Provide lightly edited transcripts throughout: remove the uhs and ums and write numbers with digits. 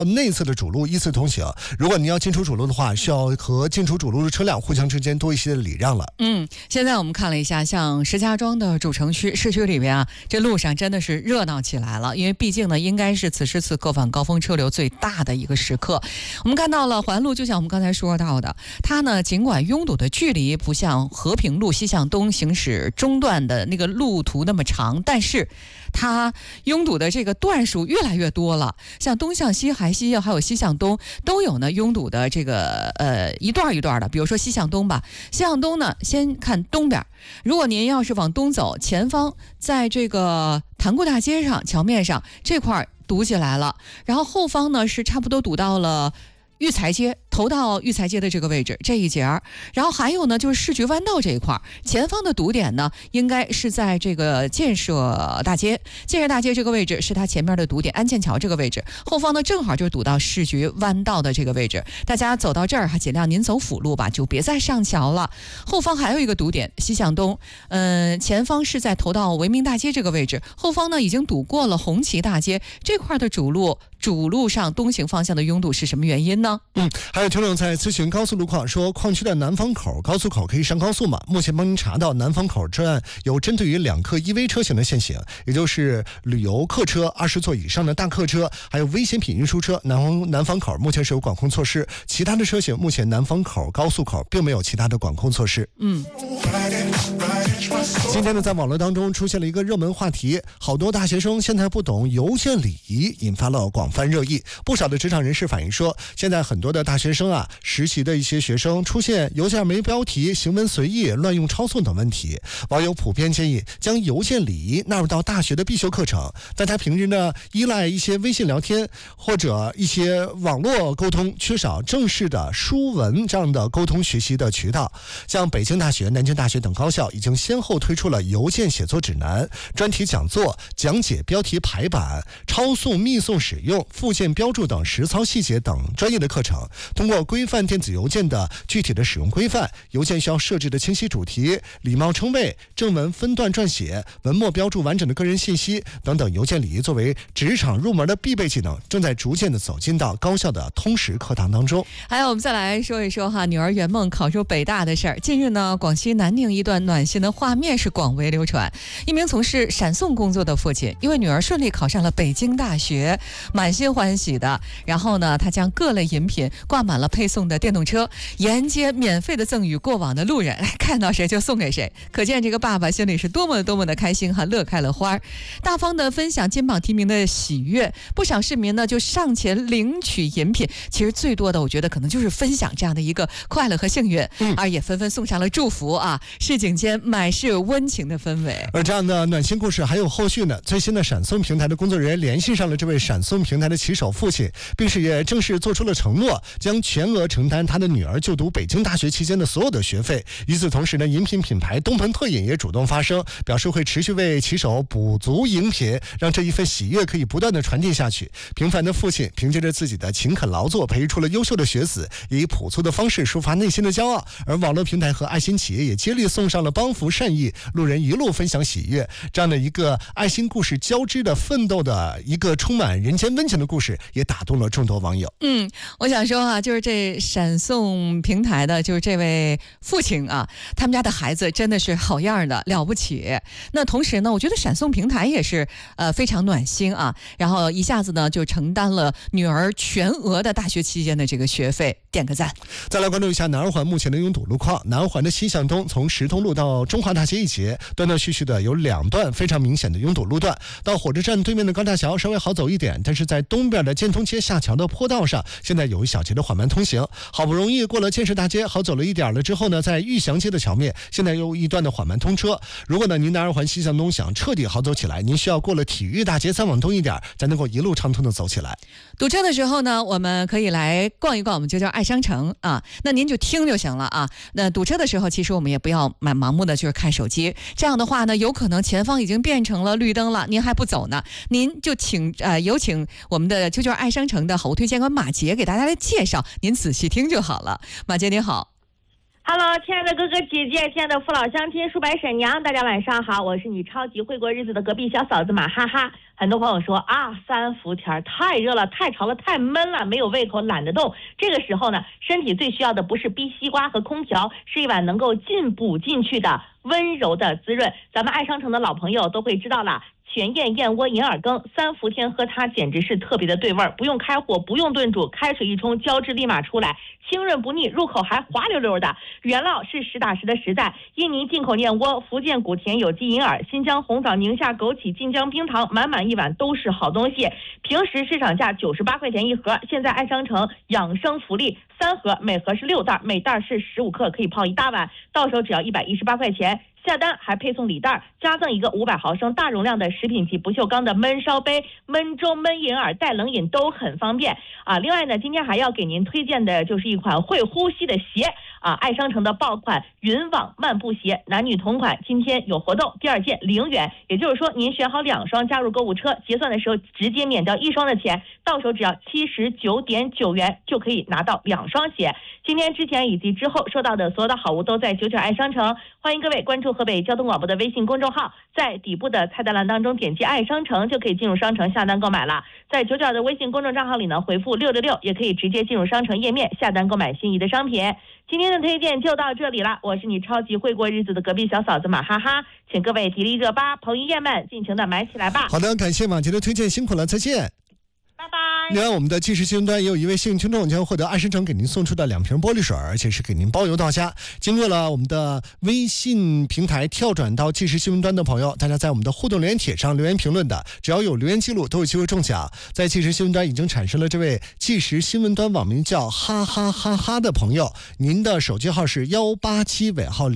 内侧的主路依次通行。如果您要进出主路的话，需要和进出主路的车辆互相之间多一些的礼让了。 现在我们看了一下，像石家庄的主城区市区里边啊，这路上真的是热闹起来了，因为毕竟呢，应该是此时此刻晚高峰车流最大的一个时刻。我们看到了环路，就像我们刚才说到的，它呢尽管拥堵的距离不像和平路西向东行驶中段的那个路途那么长，但是它拥堵的这个段数越来越多了，像东向西还有西向东都有呢拥堵的这个一段一段的。比如说西向东吧，西向东呢先看东边，如果您要是往东走，前方在这个塘沽大街上桥面上这块堵起来了，然后后方呢是差不多堵到了育才街，投到育才街的这个位置这一节，然后还有呢就是市局弯道这一块，前方的堵点呢应该是在这个建设大街这个位置是它前面的堵点，安建桥这个位置，后方呢正好就堵到市局弯道的这个位置。大家走到这儿还尽量您走辅路吧，就别再上桥了。后方还有一个堵点西向东，前方是在投到维明大街这个位置，后方呢已经堵过了红旗大街这块的主路上东行方向的拥堵是什么原因呢？ 还有听众在咨询高速路况，说矿区的南方口高速口可以上高速吗？目前帮您查到南方口站有针对于2客EV车型的限行，也就是旅游客车、20座以上的大客车，还有危险品运输车。南方口目前是有管控措施，其他的车型目前南方口高速口并没有其他的管控措施。今天呢，在网络当中出现了一个热门话题，好多大学生现在不懂邮件礼仪，引发了广泛热议。不少的职场人士反映说，现在很多的大学生实习的一些学生出现邮件没标题、行文随意、乱用抄送等问题。网友普遍建议将邮件礼仪纳入到大学的必修课程。大家平日呢依赖一些微信聊天或者一些网络沟通，缺少正式的书文这样的沟通学习的渠道。像北京大学、南京大学等高校已经先后推出了邮件写作指南、专题讲座、讲解标题排版、抄送密送使用、附件标注等实操细节等专业的课程。通过规范电子邮件的具体的使用规范，邮件需要设置的清晰主题、礼貌称谓、正文分段撰写、文末标注完整的个人信息等等邮件礼仪，作为职场入门的必备技能，正在逐渐的走进到高校的通识课堂当中。 还有我们再来说一说女儿圆梦考入北大的事儿。近日呢，广西南宁一段暖心的画面是广为流传。一名从事闪送工作的父亲，因为女儿顺利考上了北京大学，满心欢喜的。然后呢，他将各类饮品挂满了配送的电动车，沿街免费的赠予过往的路人，看到谁就送给谁。可见这个爸爸心里是多么的开心，乐开了花。大方的分享金榜题名的喜悦，不少市民呢就上前领取饮品。其实最多的，我觉得可能就是分享这样的一个快乐和幸运，而也纷纷送上了祝福市井间满是温情的氛围。 而这样的暖心故事还有后续呢。最新的闪送平台的工作人员联系上了这位闪送平台的骑手父亲，并且也正式做出了承诺，将全额承担他的女儿就读北京大学期间的所有的学费。与此同时呢，饮品品牌东鹏特饮也主动发声，表示会持续为骑手补足饮品，让这一份喜悦可以不断的传递下去。平凡的父亲凭借着自己的勤恳劳作，培育出了优秀的学子，以朴素的方式抒发内心的骄傲。而网络平台和爱心企业也接力送上了帮扶善意，路人一路分享喜悦。这样的一个爱心故事交织的奋斗的一个充满人间温情的故事，也打动了众多网友。 我想说就是这闪送平台的就是这位父亲他们家的孩子真的是好样的，了不起。那同时呢，我觉得闪送平台也是非常暖心然后一下子呢就承担了女儿全额的大学期间的这个学费，点个赞。 再来关注一下南二环目前的拥堵路况。南二环的西向东从石通路到中华大街一节，断断续续的有2段非常明显的拥堵路段。到火车站对面的高架桥稍微好走一点，但是在东边的建通街下桥的坡道上，现在有一小节的缓慢通行。好不容易过了建设大街好走了一点了之后呢，在玉祥街的桥面现在有一段的缓慢通车。如果呢您南二环西向东想彻底好走起来，您需要过了体育大街再往东一点，才能够一路畅通的走起来。 堵车的时候呢，我们可以来逛一逛我们就叫爱商城那您就听就行了那堵车的时候，其实我们也不要盲目的就是看手机，这样的话呢，有可能前方已经变成了绿灯了，您还不走呢，您就有请我们的就叫爱商城的好物推荐官马杰给大家来介绍，您仔细听就好了。马杰您好。 Hello， 亲爱的哥哥姐姐，亲爱的父老乡亲、叔伯婶娘，大家晚上好，我是你超级会过日子的隔壁小嫂子马哈哈， 很多朋友说啊，3伏天太热了，太潮了，太闷了，没有胃口，懒得动。这个时候呢，身体最需要的不是逼西瓜和空调，是一碗能够进补进去的温柔的滋润。咱们爱商城的老朋友都会知道了，全燕燕窝银耳羹，3伏天喝它简直是特别的对味儿，不用开火，不用炖煮，开水一冲，胶质立马出来，清润不腻，入口还滑溜溜的。原料是实打实的实在，印尼进口燕窝，福建古田有机银耳，新疆红枣，宁夏枸杞，晋江冰糖，满满一碗都是好东西。平时市场价98块钱一盒，现在爱商城养生福利，3盒，每盒是6袋，每袋是15克，可以泡一大碗，到手只要118块钱。下单还配送礼袋，加赠一个500毫升大容量的食品级不锈钢的焖烧杯，焖粥、焖银耳、带冷饮都很方便啊。另外呢，今天还要给您推荐的就是一款会呼吸的鞋啊，爱商城的爆款云网漫步鞋，男女同款，今天有活动，第2件0元，也就是说您选好2双加入购物车，结算的时候直接免掉1双的钱，到手只要79.9元就可以拿到2双鞋。今天之前以及之后收到的所有的好物都在99爱商城，欢迎各位关注河北交通广播的微信公众号，在底部的菜单栏当中点击爱商城就可以进入商城下单购买了。在99的微信公众账号里呢，回复666也可以直接进入商城页面下单购买心仪的商品。今天的推荐就到这里了，我是你超级会过日子的隔壁小嫂子马哈哈，请各位体力热巴、彭于晏们尽情的买起来吧。 好的，感谢马杰的推荐，辛苦了，再见。 拜拜。 另外，我们的即时新闻端也有一位幸运听众将获得爱商城给您送出的2瓶玻璃水，而且是给您包邮到家。经过了我们的微信平台跳转到即时新闻端的朋友，大家在我们的互动留言帖上留言评论的，只要有留言记录都有机会中奖。在即时新闻端已经产生了这位即时新闻端网名叫哈哈哈哈的朋友，您的手机号是187尾号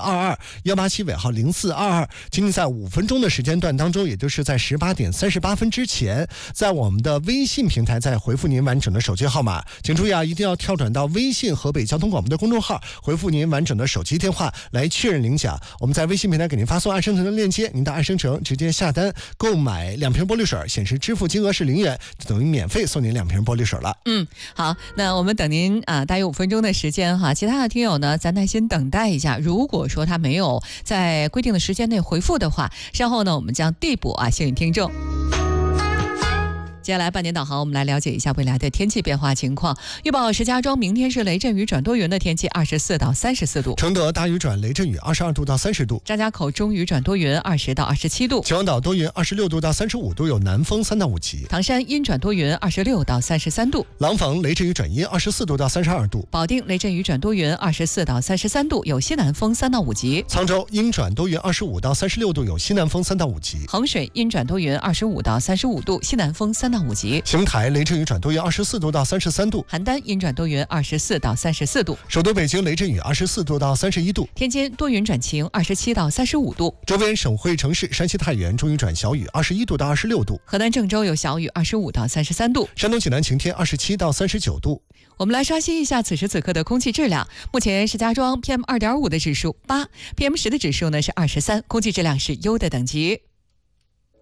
0422，187尾号0422。请你在5分钟的时间段当中，也就是在18点38分之前，在我们的微信平台再回复您完整的手机号码。请注意啊，一定要跳转到微信河北交通广播的公众号，回复您完整的手机电话来确认领奖。我们在微信平台给您发送爱商城的链接，您到爱商城直接下单购买2瓶玻璃水，显示支付金额是0元，等于免费送您2瓶玻璃水了。 好，那我们等您大约5分钟的时间哈，其他的听友呢，咱耐心等待一下。如果说他没有在规定的时间内回复的话，稍后呢，我们将递补幸运听众。接下来半点导航，我们来了解一下未来的天气变化情况。预报石家庄明天是雷阵雨转多云的天气，24到34度； 承德大雨转雷阵雨，22度到30度； 张家口中雨转多云，20到27度； 秦皇岛多云，26度到35度，有南风3到5级； 唐山阴转多云，26到33度； 廊坊雷阵雨转阴，24度到32度； 保定雷阵雨转多云，24到33度，有西南风3到5级； 沧州阴转多云，25到36度，有西南风3到5级； 衡水阴转多云，25到35度，西南风3到5级； 邢台雷阵雨转多云，24度到33度； 邯郸阴转多云，24到34度； 首都北京雷阵雨，24度到31度； 天津多云转晴，27到35度； 周边省会城市山西太原中雨转小雨，21度到26度； 河南郑州有小雨，25到33度； 山东济南晴天，27到39度。 我们来刷新一下此时此刻的空气质量。目前石家庄 PM2.5 的指数8，PM10的指数呢是23，空气质量是优的等级。